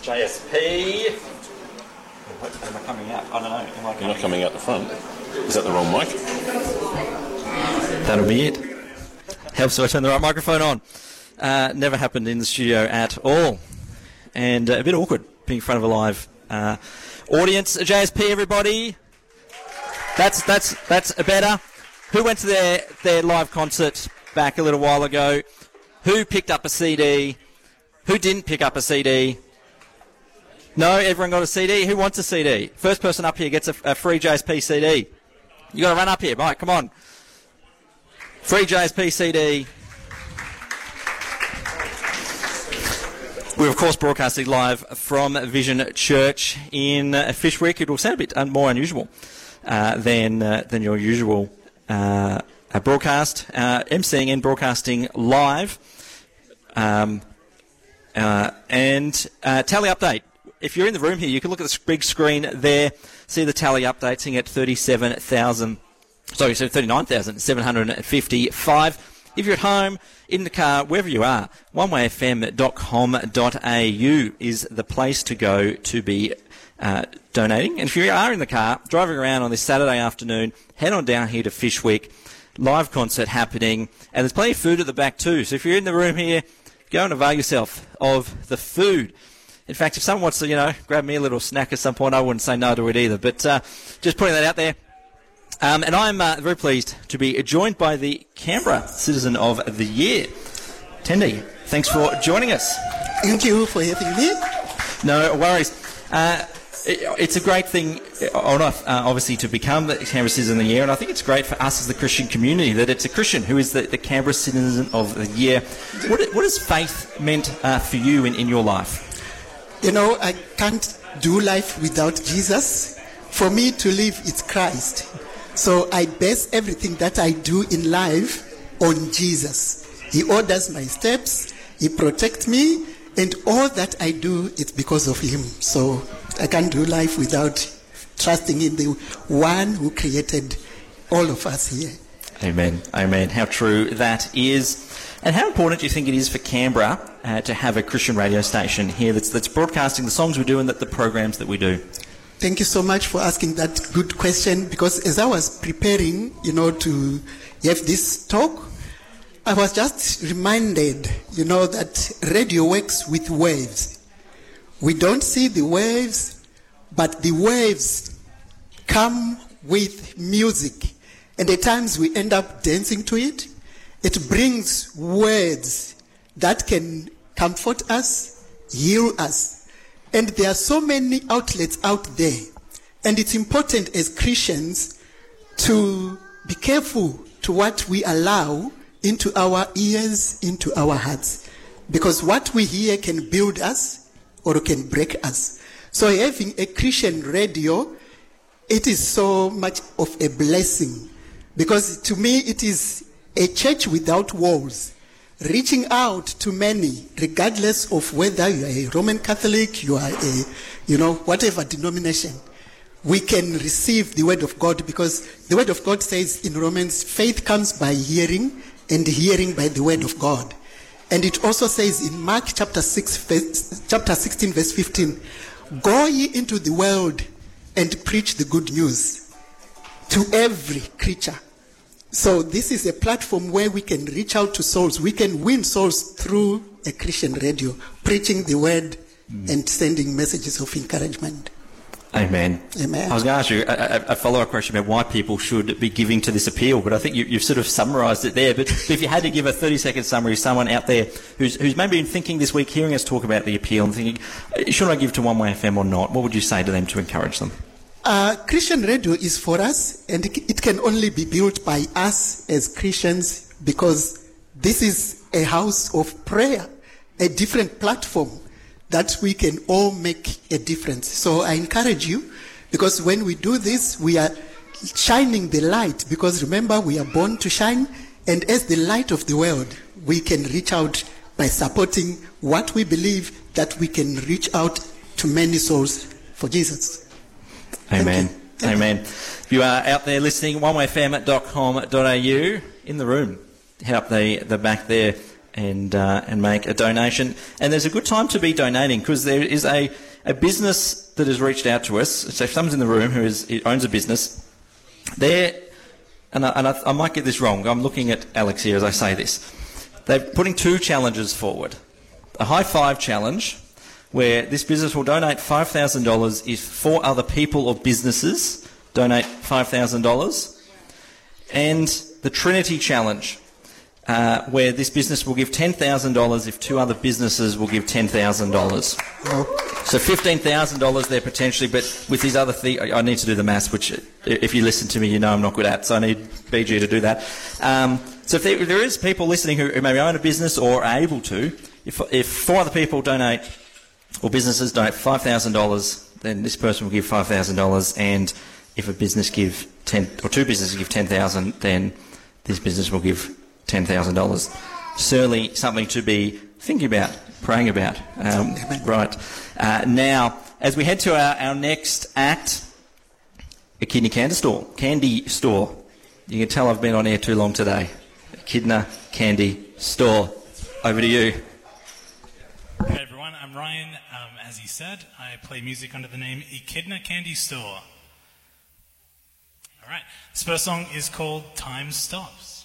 JSP. Am I coming out? I don't know. You're not coming out the front. Is that the wrong mic? That'll be it. Helps so I turn the right microphone on. Never happened in the studio at all. And a bit awkward being in front of a live audience. JSP, everybody. That's better. Who went to their live concert back a little while ago? Who picked up a CD? Who didn't pick up a CD? No, everyone got a CD. Who wants a CD? First person up here gets a free JSP CD. You got to run up here, Mike. Come on. Free JSP CD. We're, of course, broadcasting live from Vision Church in Fyshwick. It will sound a bit more unusual than your usual broadcast. MCing and broadcasting live. And tally update. If you're in the room here, you can look at the big screen there, see the tally update, seeing at 39,755. If you're at home, in the car, wherever you are, onewayfm.com.au is the place to go to be donating. And if you are in the car, driving around on this Saturday afternoon, head on down here to Fyshwick. Live concert happening. And there's plenty of food at the back too. So if you're in the room here, go and avail yourself of the food. In fact, if someone wants to, grab me a little snack at some point, I wouldn't say no to it either. But just putting that out there. And I'm very pleased to be joined by the Canberra Citizen of the Year. Tendi, thanks for joining us. Thank you for having me. No worries. It's a great thing, obviously, to become the Canberra Citizen of the Year, and I think it's great for us as the Christian community that it's a Christian who is the Canberra Citizen of the Year. What has faith meant for you in your life? I can't do life without Jesus. For me to live, it's Christ. So I base everything that I do in life on Jesus. He orders my steps, He protects me, and all that I do, it's because of Him. So I can't do life without trusting in the one who created all of us here. Amen. Amen. How true that is. And how important do you think it is for Canberra to have a Christian radio station here that's broadcasting the songs we do and the programs that we do? Thank you so much for asking that good question, because as I was preparing, to have this talk, I was just reminded, that radio works with waves. We don't see the waves, but the waves come with music. And at times we end up dancing to it. It brings words that can comfort us, heal us. And there are so many outlets out there. And it's important as Christians to be careful to what we allow into our ears, into our hearts. Because what we hear can build us or can break us. So having a Christian radio, it is so much of a blessing. Because to me, it is a church without walls, reaching out to many, regardless of whether you are a Roman Catholic, you are a, whatever denomination. We can receive the word of God, because the word of God says in Romans, faith comes by hearing, and hearing by the word of God. And it also says in Mark chapter 16, verse 15, go ye into the world and preach the good news to every creature. So this is a platform where we can reach out to souls. We can win souls through a Christian radio, preaching the word and sending messages of encouragement. Amen. Amen. I was going to ask you a follow-up question about why people should be giving to this appeal, but I think you've sort of summarised it there. But if you had to give a 30-second summary, someone out there who's maybe been thinking this week, hearing us talk about the appeal and thinking, should I give to One Way FM or not? What would you say to them to encourage them? Christian radio is for us, and it can only be built by us as Christians, because this is a house of prayer, a different platform that we can all make a difference. So I encourage you, because when we do this, we are shining the light, because remember, we are born to shine, and as the light of the world, we can reach out by supporting what we believe, that we can reach out to many souls for Jesus. Amen. Amen. If you are out there listening, onewayfm.com.au, in the room, head up the back there and make a donation. And there's a good time to be donating because there is a business that has reached out to us. So if someone's in the room who owns a business, I might get this wrong. I'm looking at Alex here as I say this. They're putting 2 challenges forward. A high five challenge, where this business will donate $5,000 if 4 other people or businesses donate $5,000. And the Trinity Challenge, where this business will give $10,000 if 2 other businesses will give $10,000. So $15,000 there potentially, but with these other I need to do the maths, which if you listen to me, you know I'm not good at, so I need BG to do that. So if there is people listening who maybe own a business or are able to, if 4 other people donate, or businesses donate $5,000, then this person will give $5,000, and if a business give 10 or 2 businesses give $10,000, then this business will give $10,000. Certainly something to be thinking about, praying about. Right. Now, as we head to our next act, Echidna Candy Store. You can tell I've been on air too long today. Echidna Candy Store. Over to you. Hey everyone, I'm Ryan. As he said, I play music under the name Echidna Candy Store. Alright, this first song is called Time Stops.